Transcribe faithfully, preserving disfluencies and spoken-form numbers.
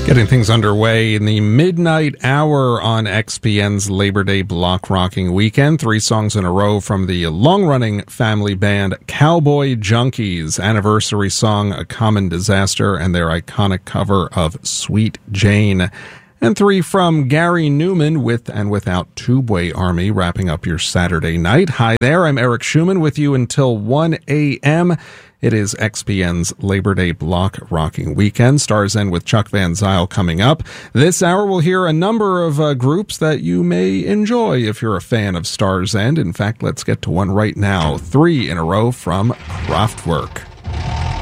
Getting things underway in the midnight hour on X P N's Labor Day block rocking weekend. Three songs in a row from the long-running family band Cowboy Junkies. Anniversary song, A Common Disaster, and their iconic cover of Sweet Jane. And three from Gary Newman with and without Tubeway Army, wrapping up your Saturday night. Hi there, I'm Eric Schumann with you until one a.m. It is X P N's Labor Day block rocking weekend. Stars End with Chuck Van Zyl coming up. This hour we'll hear a number of uh, groups that you may enjoy if you're a fan of Stars End. In fact, let's get to one right now. Three in a row from Kraftwerk.